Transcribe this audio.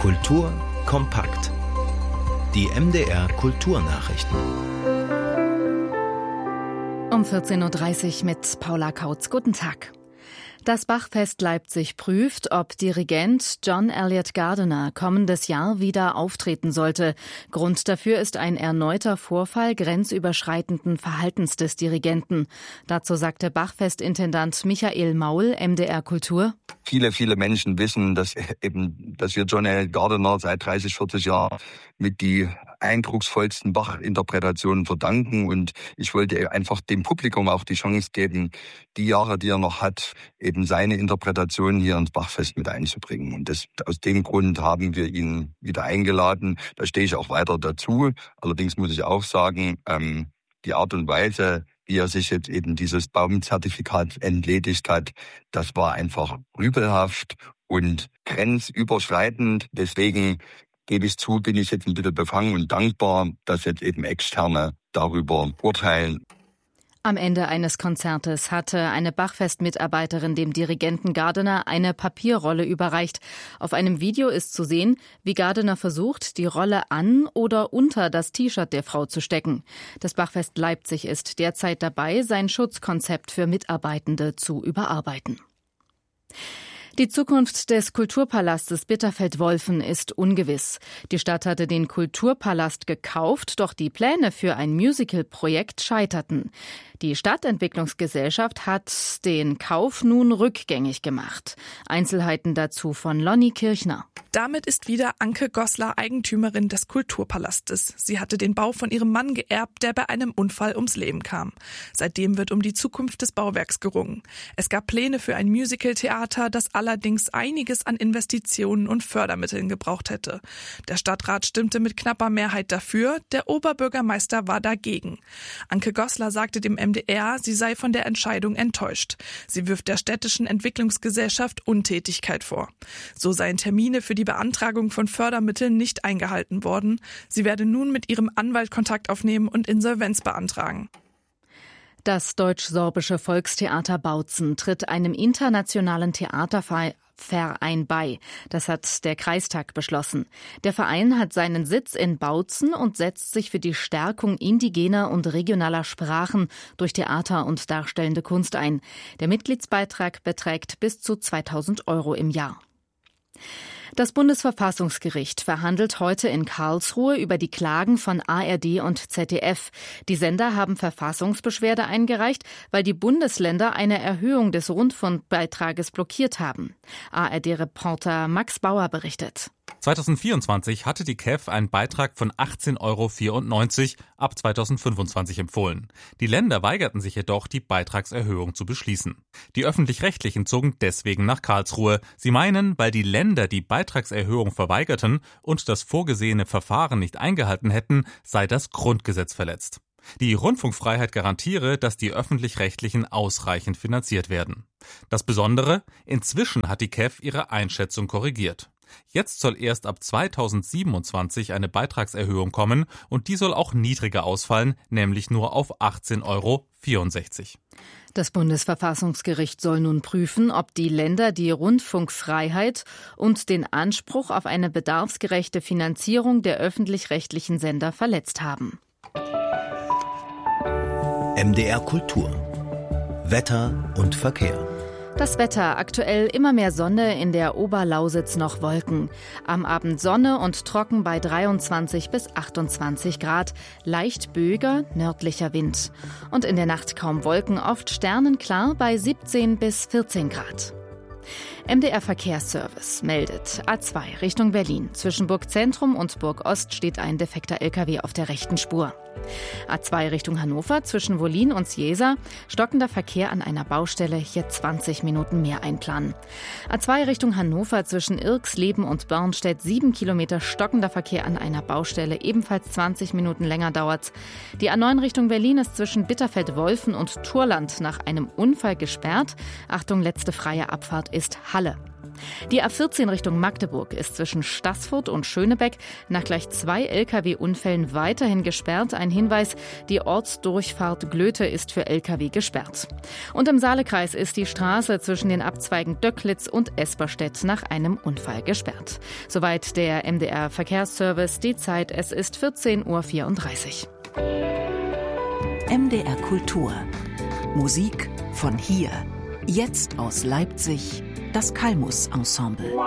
Kultur kompakt. Die MDR Kulturnachrichten. Um 14.30 Uhr mit Paula Kautz. Guten Tag. Das Bachfest Leipzig prüft, ob Dirigent John Eliot Gardiner kommendes Jahr wieder auftreten sollte. Grund dafür ist ein erneuter Vorfall grenzüberschreitenden Verhaltens des Dirigenten. Dazu sagte Bachfestintendant Michael Maul, MDR Kultur. Viele Menschen wissen, dass wir John Eliot Gardiner seit 30, 40 Jahren mit die eindrucksvollsten Bach-Interpretationen verdanken. Und ich wollte einfach dem Publikum auch die Chance geben, die Jahre, die er noch hat, eben seine Interpretation hier ins Bachfest mit einzubringen. Und aus dem Grund haben wir ihn wieder eingeladen. Da stehe ich auch weiter dazu. Allerdings muss ich auch sagen, die Art und Weise, wie er sich jetzt eben dieses Baumzertifikat entledigt hat, das war einfach rüpelhaft und grenzüberschreitend. Deswegen gebe ich zu, bin ich jetzt ein bisschen befangen und dankbar, dass jetzt eben Externe darüber urteilen. Am Ende eines Konzertes hatte eine Bachfest-Mitarbeiterin dem Dirigenten Gardiner eine Papierrolle überreicht. Auf einem Video ist zu sehen, wie Gardiner versucht, die Rolle an oder unter das T-Shirt der Frau zu stecken. Das Bachfest Leipzig ist derzeit dabei, sein Schutzkonzept für Mitarbeitende zu überarbeiten. Die Zukunft des Kulturpalastes Bitterfeld-Wolfen ist ungewiss. Die Stadt hatte den Kulturpalast gekauft, doch die Pläne für ein Musical-Projekt scheiterten. Die Stadtentwicklungsgesellschaft hat den Kauf nun rückgängig gemacht. Einzelheiten dazu von Lonnie Kirchner. Damit ist wieder Anke Goslar Eigentümerin des Kulturpalastes. Sie hatte den Bau von ihrem Mann geerbt, der bei einem Unfall ums Leben kam. Seitdem wird um die Zukunft des Bauwerks gerungen. Es gab Pläne für ein Musical-Theater, das allerdings einiges an Investitionen und Fördermitteln gebraucht hätte. Der Stadtrat stimmte mit knapper Mehrheit dafür, der Oberbürgermeister war dagegen. Anke Goslar sagte dem MDR, sie sei von der Entscheidung enttäuscht. Sie wirft der städtischen Entwicklungsgesellschaft Untätigkeit vor. So seien Termine für die Beantragung von Fördermitteln nicht eingehalten worden. Sie werde nun mit ihrem Anwalt Kontakt aufnehmen und Insolvenz beantragen. Das Deutsch-Sorbische Volkstheater Bautzen tritt einem internationalen Theaterverein bei. Das hat der Kreistag beschlossen. Der Verein hat seinen Sitz in Bautzen und setzt sich für die Stärkung indigener und regionaler Sprachen durch Theater und darstellende Kunst ein. Der Mitgliedsbeitrag beträgt bis zu 2.000 € im Jahr. Das Bundesverfassungsgericht verhandelt heute in Karlsruhe über die Klagen von ARD und ZDF. Die Sender haben Verfassungsbeschwerde eingereicht, weil die Bundesländer eine Erhöhung des Rundfunkbeitrages blockiert haben. ARD-Reporter Max Bauer berichtet. 2024 hatte die KEF einen Beitrag von 18,94 € ab 2025 empfohlen. Die Länder weigerten sich jedoch, die Beitragserhöhung zu beschließen. Die Öffentlich-Rechtlichen zogen deswegen nach Karlsruhe. Sie meinen, weil die Länder die Beitragserhöhung verweigerten und das vorgesehene Verfahren nicht eingehalten hätten, sei das Grundgesetz verletzt. Die Rundfunkfreiheit garantiere, dass die Öffentlich-Rechtlichen ausreichend finanziert werden. Das Besondere: Inzwischen hat die KEF ihre Einschätzung korrigiert. Jetzt soll erst ab 2027 eine Beitragserhöhung kommen und die soll auch niedriger ausfallen, nämlich nur auf 18,64 €. Das Bundesverfassungsgericht soll nun prüfen, ob die Länder die Rundfunkfreiheit und den Anspruch auf eine bedarfsgerechte Finanzierung der öffentlich-rechtlichen Sender verletzt haben. MDR Kultur. Wetter und Verkehr. Das Wetter: aktuell immer mehr Sonne, in der Oberlausitz noch Wolken. Am Abend Sonne und trocken bei 23 bis 28 Grad. Leicht böiger, nördlicher Wind. Und in der Nacht kaum Wolken, oft sternenklar bei 17 bis 14 Grad. MDR Verkehrsservice meldet: A2 Richtung Berlin. Zwischen Burg Zentrum und Burg Ost steht ein defekter LKW auf der rechten Spur. A2 Richtung Hannover. Zwischen Wollin und Sjeser stockender Verkehr an einer Baustelle. Hier 20 Minuten mehr einplanen. A2 Richtung Hannover. Zwischen Irxleben und Börnstedt 7 Kilometer stockender Verkehr an einer Baustelle. Ebenfalls 20 Minuten länger dauert's. Die A9 Richtung Berlin ist zwischen Bitterfeld-Wolfen und Turland nach einem Unfall gesperrt. Achtung, letzte freie Abfahrt ist Halle. Die A14 Richtung Magdeburg ist zwischen Staßfurt und Schönebeck nach gleich 2 Lkw-Unfällen weiterhin gesperrt. Ein Hinweis, die Ortsdurchfahrt Glöte ist für Lkw gesperrt. Und im Saalekreis ist die Straße zwischen den Abzweigen Döcklitz und Esperstedt nach einem Unfall gesperrt. Soweit der MDR Verkehrsservice. Die Zeit, es ist 14:34 Uhr. MDR Kultur. Musik von hier. Jetzt aus Leipzig, das Kalmus Ensemble.